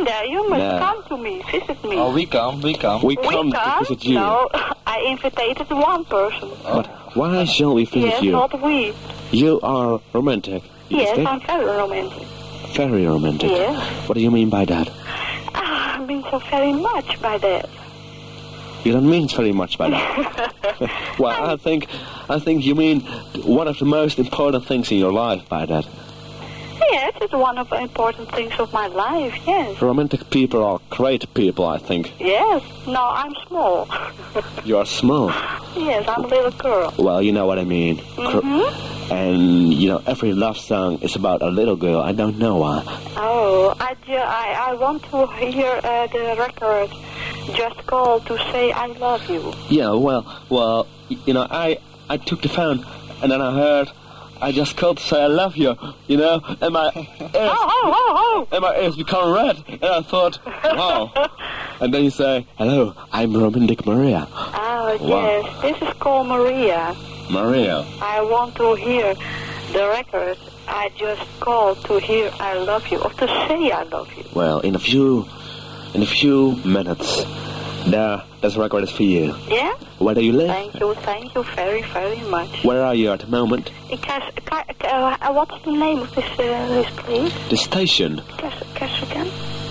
there. You must come to me, visit me. Oh, we come. We come to visit you. No, I invited one person. But why shall we visit you? Yes, not we. You are romantic. Yes, I'm very romantic. Very romantic? Yes. What do you mean by that? I mean so very much by that. You don't mean very much by that. Well, I think you mean one of the most important things in your life by that. Yes, it's one of the important things of my life, yes. Romantic people are great people, I think. Yes. No, I'm small. You are small. Yes, I'm a little girl. Well, you know what I mean. Mm-hmm. And, you know, every love song is about a little girl. I don't know why. Oh, I want to hear the record Just Call to Say I Love You. Yeah, well, you know, I took the phone and then I heard I just called to say I love you, you know, and my ears, and my ears become red, and I thought, wow. And then you say, hello, I'm Romantic Maria. Oh, wow. Yes, this is called Maria. Maria. I want to hear the record. I just called to hear I love you, or to say I love you. Well, in a few minutes, this record is for you. Yeah? Where do you live? Thank you very, very much. Where are you at the moment? What's the name of this place? The station. Castricum?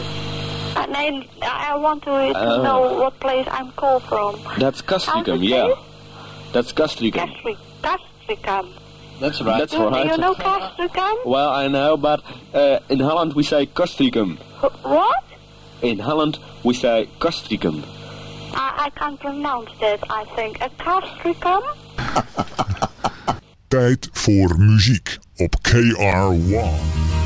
I want to know what place I'm called from. That's Castricum, yeah. That's Castricum. Castricum. That's right. That's right. You know Castricum? Well, I know, but in Holland we say Castricum. What? In Holland we say Castricum. I can't pronounce that, I think. A Castricum? Tijd voor muziek op KR1.